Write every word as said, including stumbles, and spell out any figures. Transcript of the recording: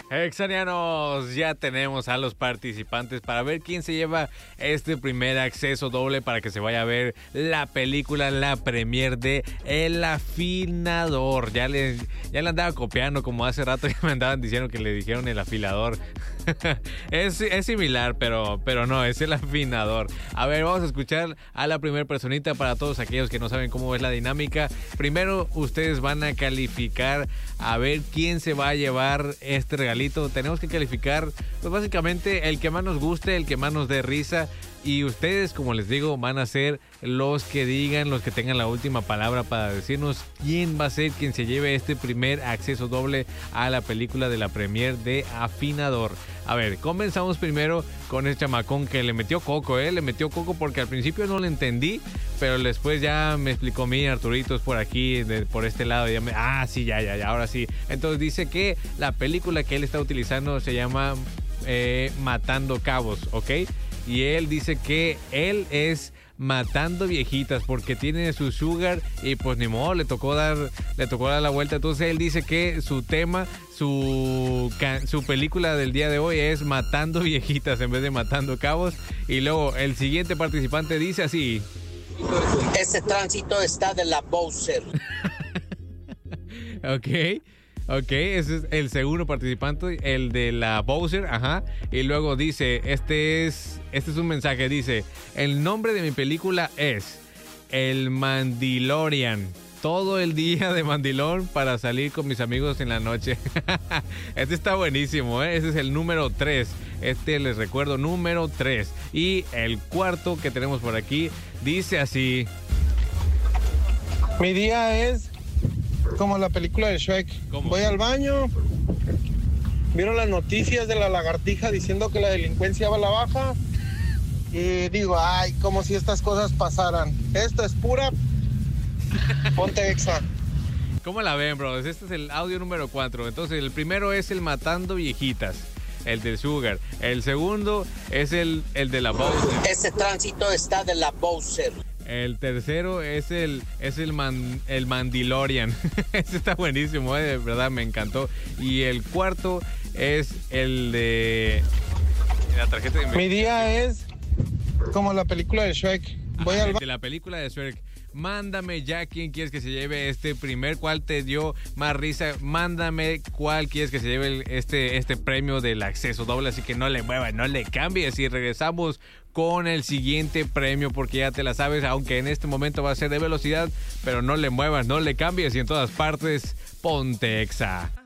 Exanianos, ya tenemos a los participantes para ver quién se lleva este primer acceso doble para que se vaya a ver la película, la premier de El Afinador. Ya le, ya le andaba copiando como hace rato que me andaban diciendo que le dijeron El Afilador. es, es similar, pero, pero no, es El Afinador. A ver, vamos a escuchar a la primera personita para todos aquellos que no saben cómo es la dinámica. Primero, ustedes van a calificar a ver quién se va a llevar este regalito. Tenemos que calificar, pues básicamente el que más nos guste, el que más nos dé risa. Y ustedes, como les digo, van a ser los que digan, los que tengan la última palabra para decirnos quién va a ser quien se lleve este primer acceso doble a la película de la premier de Afinador. A ver, comenzamos primero con el chamacón que le metió coco, ¿eh? Le metió coco porque al principio no le entendí, pero después ya me explicó mi Arturitos por aquí, de, por este lado. Y ya me, ah, sí, ya, ya, ya, ahora sí. Entonces dice que la película que él está utilizando se llama eh, Matando Cabos, ¿ok? Y él dice que él es matando viejitas porque tiene su sugar y pues ni modo, le tocó dar, le tocó dar la vuelta. Entonces él dice que su tema, su, su película del día de hoy es matando viejitas en vez de matando cabos. Y luego el siguiente participante dice así: ese tránsito está de la Bowser. Ok. Ok, ese es el segundo participante, el de la Bowser, ajá. Y luego dice, este es, este es un mensaje, dice: el nombre de mi película es El Mandalorian. Todo el día de mandilón para salir con mis amigos en la noche. Este está buenísimo, ¿eh? Ese es el número tres. Este, les recuerdo, número tres. Y el cuarto que tenemos por aquí dice así: mi día es como la película de Shrek. ¿Cómo? Voy al baño, vieron las noticias de la lagartija diciendo que la delincuencia va a la baja y digo, ay, como si estas cosas pasaran. Esto es pura Ponte Exa. ¿Cómo la ven, bro? Este es el audio número cuatro. Entonces, el primero es el Matando Viejitas, el del Sugar. El segundo es el, el de la Bowser. Ese tránsito está de la Bowser. El tercero es el es el man, el Mandalorian. Ese está buenísimo, ¿eh? De verdad me encantó. Y el cuarto es el de la tarjeta de mi día es como la película de Shrek. Voy Ajá, al de la película de Shrek. Mándame ya quién quieres que se lleve este primer, cuál te dio más risa. Mándame cuál quieres que se lleve el, este, este premio del acceso doble. Así que no le muevas, no le cambies. Y regresamos con el siguiente premio porque ya te la sabes. Aunque en este momento va a ser de velocidad, pero no le muevas, no le cambies. Y en todas partes, ponte Exa.